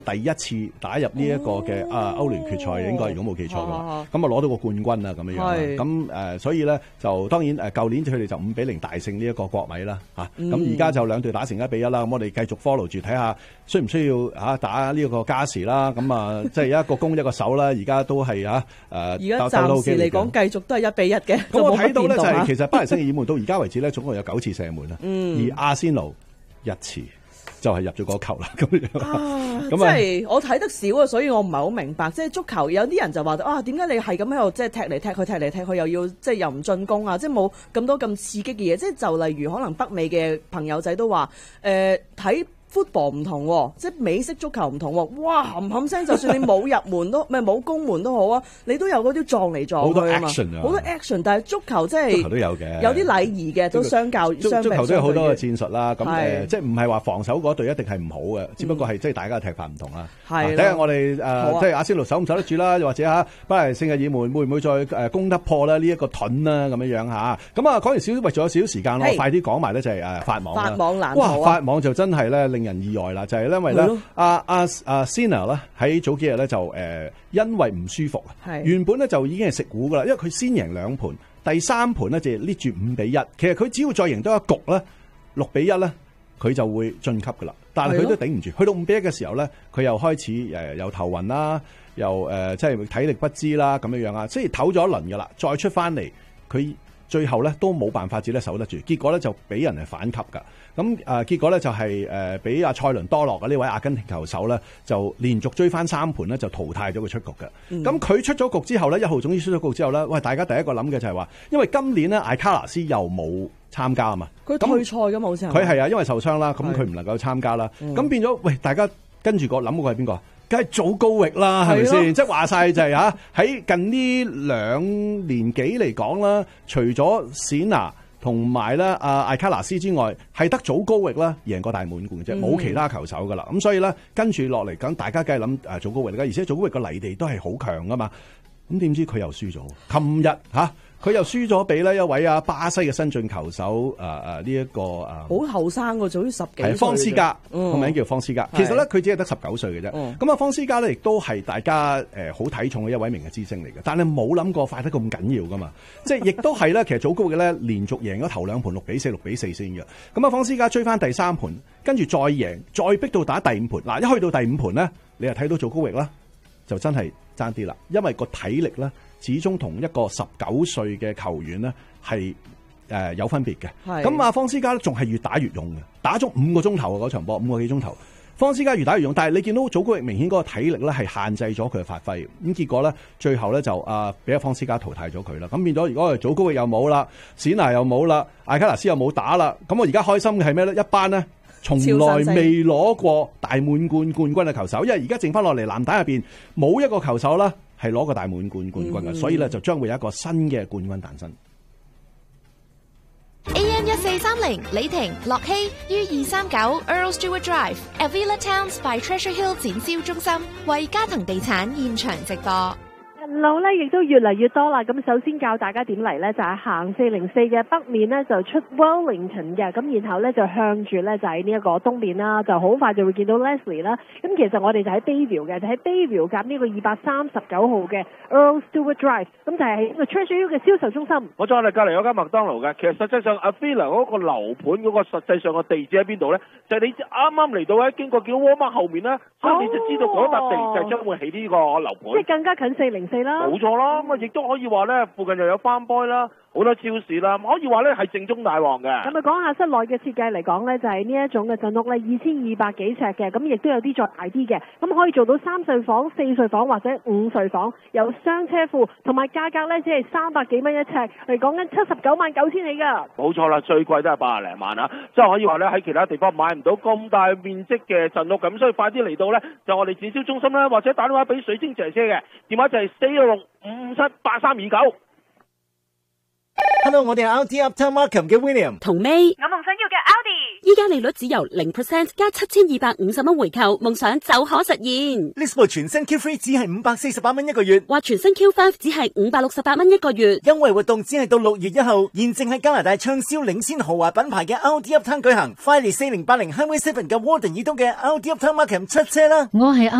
第一次打入呢一個嘅歐聯決賽，應該如果冇記錯嘅話，咁啊攞到個冠軍啊咁樣樣。咁所以咧就當然舊年佢哋就5-0大勝呢一個國米啦嚇。咁而家就兩隊打成1-1啦。咁我哋繼續 follow 住睇下，需唔需要打呢個加時啦？咁啊即係一個攻一個守啦。而家都係而家暫時嚟講繼續都係1-1嘅。 咁我睇到咧就係其實巴黎聖日耳門到而家為止咧總共有9次射門啦，而阿仙奴1次。就係入咗個球啦，咁樣即係我睇得少啊，所以我唔係好明白。即係足球有啲人就話點解你係咁喺度即係踢嚟踢去，踢嚟踢去又要即係又唔進攻啊？即係冇咁多咁刺激嘅嘢。即係就例如可能北美嘅朋友仔都話睇football 唔同喎，即係美式足球唔同喎。哇，冚冚聲，就算你冇入門都唔係冇攻門都好啊，你都有嗰啲撞嚟撞去啊嘛，好多 action。但係足球即係足球都有嘅， 有啲禮儀嘅，都相較足球都有好多嘅戰術啦。 咁即係唔係話防守嗰隊一定係唔好嘅，只不過係即係大家嘅踢法唔同啦。 係， 睇下我哋即係阿仙奴守唔守得住啦，又或者巴黎聖日耳門會唔會再攻得破咧？呢一個盾啦咁樣樣嚇。咁啊講完少少，為咗少少時間，我快啲講埋咧就係法網啦。 法網難逃啊！法網就真係咧令人意外啦，就係因為咧阿 Sinner 咧喺早幾日咧就因為唔舒服啊，原本咧就已經係食糊噶啦，因為佢先贏2盤，第3盤咧就拎住5-1，其實佢只要再贏多一局咧6-1咧，佢就會晉級噶啦，但係佢都頂唔住，去到5-1嘅時候咧，佢又開始又頭暈啦，又即係體力不支啦咁樣樣啊，即係唞咗一輪噶啦，再出翻嚟佢。最後咧都冇辦法子咧守得住，結果咧就俾人係反級㗎。咁結果咧就係俾阿塞倫多洛嘅呢位阿根廷球手咧，就連續追翻3盤咧就淘汰咗佢出局嘅。咁佢出咗局之後咧，1號種子出咗局之後咧，喂，大家第一個諗嘅就係話，因為今年咧艾卡拉斯又冇參加啊嘛， 佢退賽㗎嘛好似係。 佢係啊，因為受傷啦，咁佢唔能夠參加啦。咁變咗，喂，大家跟住諗嗰個係邊個？梗係祖高域啦，係咪先？即係話晒就係喺近呢2年幾嚟講啦，除咗史拿同埋咧艾卡拉斯之外，係得祖高域啦贏過大滿貫啫，冇其他球手噶啦。咁所以咧跟住落嚟，咁大家梗係諗祖高域啦，而且祖高域個泥地都係好強噶嘛。咁點知佢又輸咗？琴日佢又輸咗俾呢一位巴西嘅新晉球手呢一個好後生喎，早於10幾歲。 係方斯加，個名叫方斯加。其實咧佢只係得19歲嘅啫。咁方斯加咧亦都係大家好睇重嘅一位明日之星嚟嘅。但係冇諗過快得咁緊要噶嘛。即係亦都係咧，其實祖高域咧連續贏咗頭2盤6-4、6-4先嘅。咁方斯加追翻第3盤，跟住再贏，再逼到打第5盤。嗱，一去到第5盤咧，你又睇到祖高域啦，就真係爭啲啦，因為個體力咧。始終同一個19歲嘅球員呢係有分別嘅。咁方斯加仲係越打越勇嘅，打足5個鐘頭嗰場波，5個幾鐘頭。方斯加越打越勇，但係你見到祖高域明顯嗰個體力咧係限制咗佢嘅發揮。咁結果咧，最後咧就俾阿方斯加淘汰咗佢啦。咁變咗，如果祖高域又冇啦，史拿又冇啦，艾卡拉斯又冇打啦，咁我而家開心嘅係咩咧？一班呢從來未攞過大滿貫冠軍嘅球手，因為而家剩翻落嚟籃帶入邊冇一個球手啦。係攞個大滿貫冠軍嘅，所以咧就將會有一個新嘅冠軍誕生。 AM 1430李婷、樂希於239 Earl Stewart Drive Avila Towns by Treasure Hill 展銷中心為嘉騰地產現場直播。 路咧亦都越嚟越多啦，咁首先教大家點嚟呢？就係行404嘅北面呢，就出 Wellington 嘅，咁然後呢，就向住呢，就喺呢一個東面啦，就好快就會見到 Leslie 啦。咁其實我哋就喺 Bayview 嘅，就喺 Bayview 夾呢個239號嘅 Earl Stewart Drive，咁就係喺呢個 Treasure Hill 嘅銷售中心。 我再嚟隔離有間麥當勞嘅，其實實際上 Avila 嗰個樓盤嗰個實際上個地址喺邊度呢？就係你啱啱嚟到咧，經過叫 Walmart 後面啦，所以你就知道嗰笪地就將會起呢個樓盤， 即係更加近404啦。 冇錯啦，咁亦都可以話咧，附近又有翻波啦，好多超市啦，可以話咧係正宗大旺嘅。 咁啊，講下室內嘅設計嚟講咧，就係呢一種嘅鎮屋咧，2200幾尺嘅，咁亦都有啲再大啲嘅，咁可以做到3睡房、4睡房或者5睡房，有雙車庫，同埋價格咧只係300幾蚊一尺，係講緊799000起㗎。 冇錯啦，最貴都係80零萬啊，即係可以話咧喺其他地方買唔到咁大面積嘅鎮屋，咁所以快啲嚟到咧，就我哋展銷中心啦，或者打電話俾水晶姐姐嘅電話就係416578329。 Hello， 我哋係 LT Uptown Markham 嘅 William， 同 May， 我夢想要嘅 Audi。 依家利率只由 0% 加7250蚊回購，夢想就可實現。 呢部全新 Q3 只係548蚊一個月， 或全新 Q5 只係568蚊一個月。 優惠活動只係到6月1號，現正喺加拿大暢銷領先豪華品牌嘅 Audi Uptown 舉行，快嚟4080 Highway 7嘅 Warden 以東嘅 Audi Uptown Markham 出車啦！ 我係